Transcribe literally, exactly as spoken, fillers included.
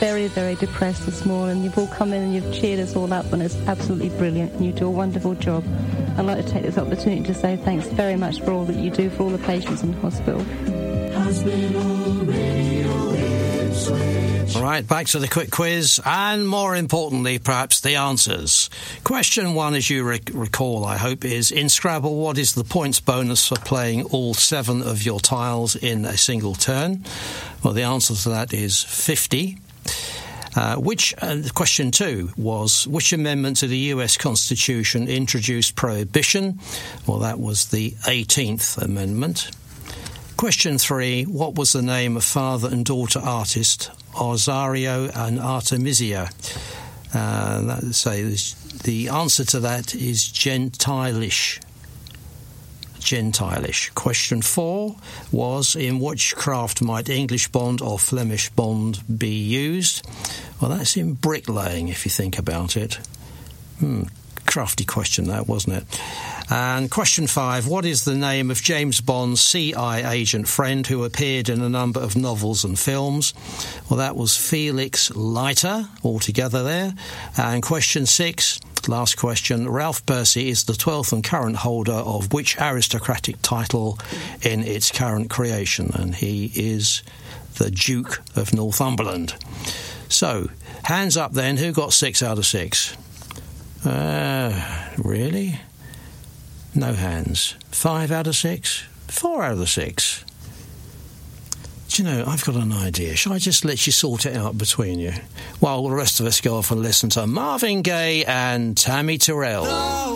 very, very depressed this morning. You've all come in and you've cheered us all up, and it's absolutely brilliant, and you do a wonderful job. I'd like to take this opportunity to say thanks very much for all that you do for all the patients in hospital. Hospital Radio Ipswich. All right, back to the quick quiz, and more importantly, perhaps the answers. Question one, as you rec- recall, I hope, is in Scrabble, what is the points bonus for playing all seven of your tiles in a single turn? Well, the answer to that is fifty. Uh, which uh, question two was, which amendment to the U S Constitution introduced prohibition? Well, that was the eighteenth Amendment. Question three, what was the name of father and daughter artist Osario and Artemisia? Uh, that, say, the answer to that is Gentilish. Gentilish. Question four was, in which craft might English bond or Flemish bond be used? Well, that's in bricklaying, if you think about it. Hmm, crafty question that, wasn't it? And question five, what is the name of James Bond's C I agent friend who appeared in a number of novels and films? Well, that was Felix Leiter, altogether there. And question six, last question, Ralph Percy is the twelfth and current holder of which aristocratic title in its current creation? And he is the Duke of Northumberland. So, hands up then, who got six out of six? Uh, really? No hands. Five out of six? Four out of the six? Do you know, I've got an idea. Shall I just let you sort it out between you? While the rest of us go off and listen to Marvin Gaye and Tammy Terrell.